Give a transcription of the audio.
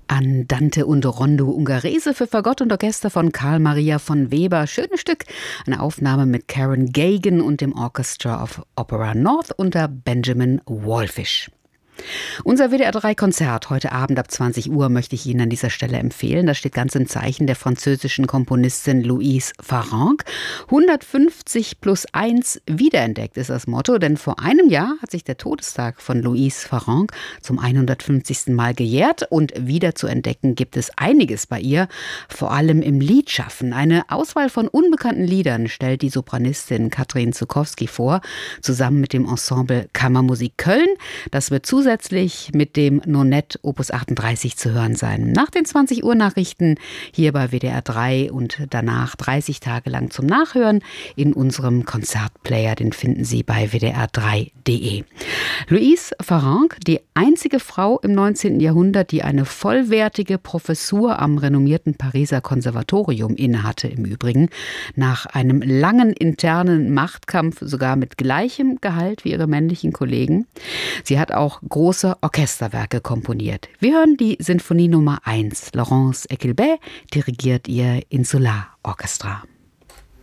Andante und Rondo Ungherese für Fagott und Orchester von Carl Maria von Weber. Schönes Stück, eine Aufnahme mit Karen Gagan und dem Orchestra of Opera North unter Benjamin Wallfisch. Unser WDR3-Konzert heute Abend ab 20 Uhr möchte ich Ihnen an dieser Stelle empfehlen. Das steht ganz im Zeichen der französischen Komponistin Louise Farrenc. 150 plus 1 wiederentdeckt ist das Motto, denn vor einem Jahr hat sich der Todestag von Louise Farrenc zum 150. Mal gejährt und wieder zu entdecken gibt es einiges bei ihr, vor allem im Liedschaffen. Eine Auswahl von unbekannten Liedern stellt die Sopranistin Katrin Zuckowski vor, zusammen mit dem Ensemble Kammermusik Köln. Das wird zusätzlich mit dem Nonett Opus 38 zu hören sein. Nach den 20 Uhr Nachrichten hier bei WDR 3 und danach 30 Tage lang zum Nachhören in unserem Konzertplayer. Den finden Sie bei wdr3.de. Louise Farrenc, die einzige Frau im 19. Jahrhundert, die eine vollwertige Professur am renommierten Pariser Konservatorium innehatte im Übrigen. Nach einem langen internen Machtkampf sogar mit gleichem Gehalt wie ihre männlichen Kollegen. Sie hat auch große Orchesterwerke komponiert. Wir hören die Sinfonie Nummer 1. Laurence Equilbet dirigiert ihr Insular Orchestra.